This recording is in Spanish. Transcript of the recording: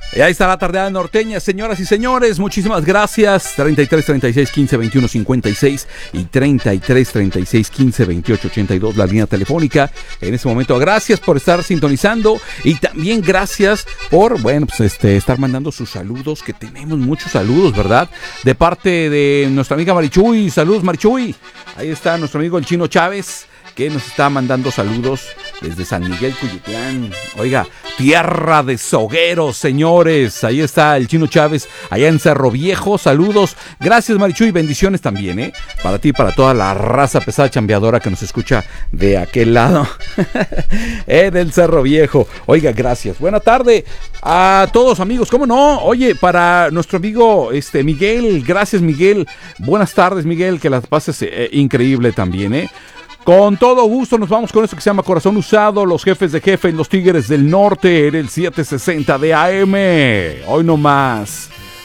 Y ahí está la tardeada norteña, señoras y señores, muchísimas gracias. 33 36 15 21 56 y 33 36 15 28 82, la línea telefónica. En este momento, gracias por estar sintonizando y también gracias por, bueno, pues estar mandando sus saludos, que tenemos muchos saludos, ¿verdad? De parte de nuestra amiga Marichuy. Saludos, Marichuy. Ahí está nuestro amigo el Chino Chávez, que nos está mandando saludos desde San Miguel, Cuyutlán. Oiga, tierra de sogueros, señores. Ahí está el Chino Chávez, allá en Cerro Viejo. Saludos. Gracias, Marichuy. Bendiciones también, para ti y para toda la raza pesada chambeadora que nos escucha de aquel lado del Cerro Viejo. Oiga, gracias. Buena tarde a todos, amigos. ¿Cómo no? Oye, para nuestro amigo Miguel. Gracias, Miguel. Buenas tardes, Miguel. Que las pases increíble también, Con todo gusto nos vamos con esto que se llama Corazón Usado, los jefes de jefe y los Tigres del Norte en el 760 de AM. Hoy no más.